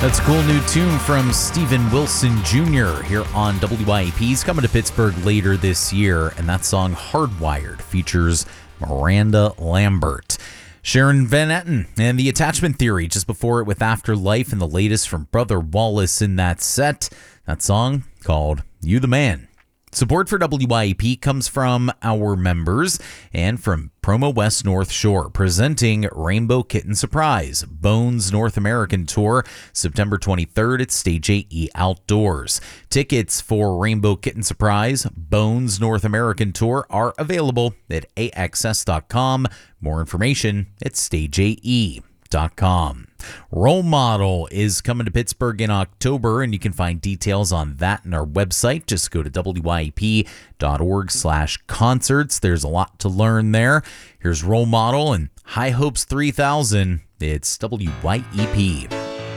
That's a cool new tune from Steven Wilson Jr. here on WYAP. He's coming to Pittsburgh later this year, and that song Hardwired features Miranda Lambert. Sharon Van Etten and The Attachment Theory just before it with Afterlife, and the latest from Brother Wallace in that set. That song called You the Man. Support for WYAP comes from our members and from Promo West North Shore, presenting Rainbow Kitten Surprise, Bones North American Tour, September 23rd at Stage AE Outdoors. Tickets for Rainbow Kitten Surprise, Bones North American Tour are available at AXS.com. More information at StageAE.com. Role Model is coming to Pittsburgh in October, and you can find details on that on our website. Just go to wyap.org/concerts. There's a lot to learn there. Here's Role Model and High Hopes 3000. It's WYEP.